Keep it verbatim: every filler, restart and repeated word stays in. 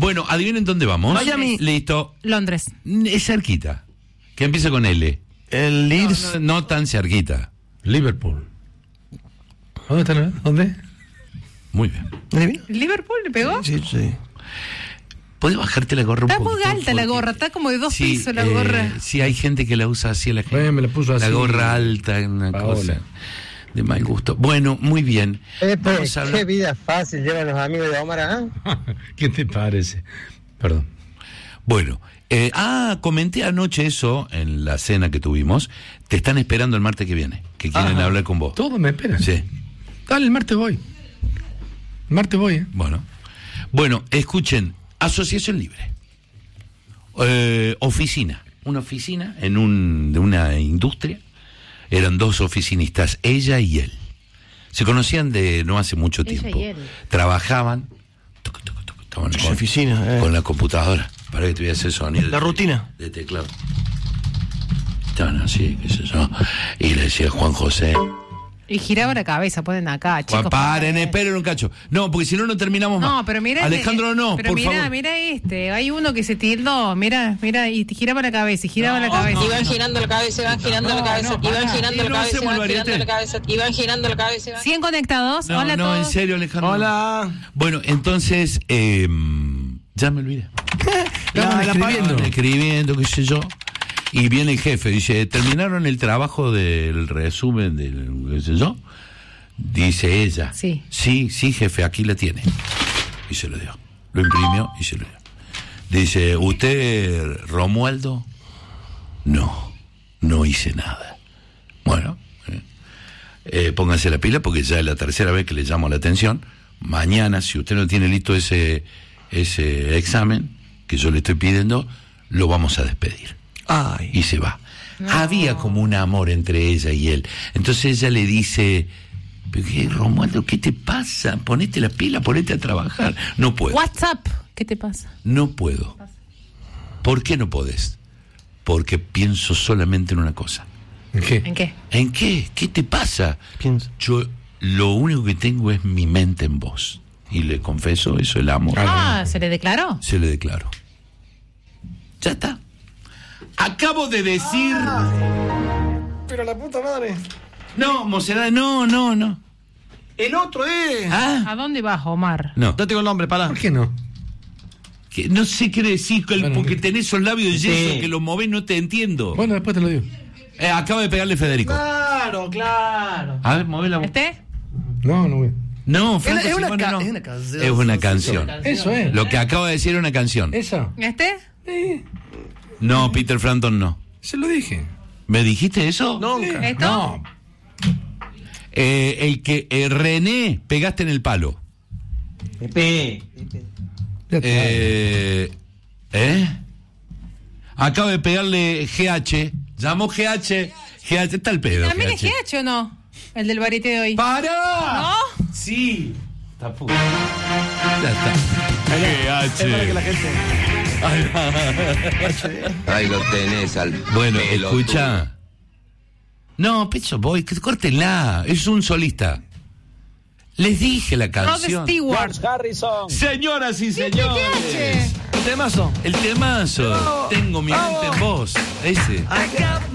Bueno, adivinen dónde vamos. Miami. Listo. Londres. Es cerquita. Que empieza con L. El Leeds. No, no, no tan cerquita. Liverpool. ¿Dónde está? ¿Dónde? Muy bien. ¿Liverpool le pegó? Sí, sí. ¿Podés bajarte la gorra un Está poquito? muy alta la Porque- gorra, está como de dos Sí, pisos la eh, gorra. Sí, hay gente que la usa así, la gente. Bueno, me la puso así. La gorra alta, una Paola. cosa de mal gusto. Bueno, muy bien. Pepe, Vamos a hablar- qué vida fácil llevan los amigos de Omar, ¿ah? ¿Qué te parece? Perdón. Bueno, eh, ah, comenté anoche eso en la cena que tuvimos. Te están esperando el martes que viene, que quieren Ajá. hablar con vos. Todos me esperan. Sí. Dale, el martes voy. El martes voy, ¿eh? Bueno. Bueno, escuchen, Asociación Libre. Eh, oficina. Una oficina en un de una industria. Eran dos oficinistas, ella y él. Se conocían de no hace mucho Ella tiempo. y él. Trabajaban. Tuc, tuc, tuc, estaban Su con, oficina, eh. con la computadora. Para que tuviese ese sonido. La de- rutina. De teclado. Estaban así, qué sé yo. Y le decía Juan José. Y giraba la cabeza, ponen acá, chicos. Juan, paren, para- esperen un cacho. No, porque si no, no terminamos más. No, pero mira. Alejandro, no, pero por mira, favor. mira este. Hay uno que se tildó, mira, mira, y te giraba la cabeza, y giraba la cabeza. Iban girando la cabeza, iban girando la cabeza, no, iban pará. girando Y la no cabeza, hacemos el iban girando varieté. la cabeza, iban girando la cabeza. iban- ¿Siguen conectados? No, Hola a no, todos. en serio, Alejandro. Hola. Bueno, entonces, eh, ya me olvidé. Estaban La- la escribiendo. Estaban escribiendo, qué sé yo. Y viene el jefe, dice, ¿terminaron el trabajo del resumen del qué sé yo? Dice ella. Sí. Sí, sí, jefe, aquí la tiene. Y se lo dio. Lo imprimió y se lo dio. Dice, ¿usted, Romualdo? No, no hice nada. Bueno, eh, eh, pónganse la pila porque ya es la tercera vez que le llamo la atención. Mañana, si usted no tiene listo ese, ese examen que yo le estoy pidiendo, lo vamos a despedir. Ay. Y se va. Había como un amor entre ella y él. Entonces ella le dice, ¿pero qué, Romualdo, qué te pasa? Ponete la pila, ponete a trabajar. No puedo. WhatsApp, ¿qué te pasa? No puedo. ¿Por qué no podés? Porque pienso solamente en una cosa. ¿En qué? ¿En qué? ¿En qué? ¿Qué te pasa? Piensa. Yo lo único que tengo es mi mente en vos. Y le confieso eso, el amor. Ah, ¿se le declaró? Se le declaro. Ya está. Acabo de decir... Pero la puta madre. No, Monserrat, no, no, no. El otro es. Ah, ¿A dónde vas, Omar? no. No tengo el nombre, pará. ¿Por qué no? Que no sé qué decir, que el- Bueno, porque ¿qué? tenés esos labios de yeso Sí. que los movés, no te entiendo. Bueno, después te lo digo. Eh, acaba de pegarle Federico. Claro, claro. A ver, mueve la voz. ¿Este? No, no voy. No, Es, Franco es una, Simone, ca- no. es una canción. Es una canción. Eso es. Lo que acaba de decir es una canción. ¿Esa? ¿Este? No, Peter Frampton no. Se lo dije. ¿Me dijiste eso? Nunca. ¿Esto? No. Eh, el que eh, René pegaste en el palo. Pepe. Ya está. Eh, ¿Eh? Acabo de pegarle G H. Llamó G H. G H, está el pedo. ¿También es G H o no? El del varieté de hoy. ¡Para! ¿No? Sí. Está fu- Ya está. G Es para que la H. gente. Ahí lo tenés al Bueno, pelotudo. escucha. No, Pecho Boy, que córtenla. Es un solista. Les dije la Rod canción. Stewart. Señoras y señores. G H. Temazo. El temazo. Tengo mi mente en vos. Ese.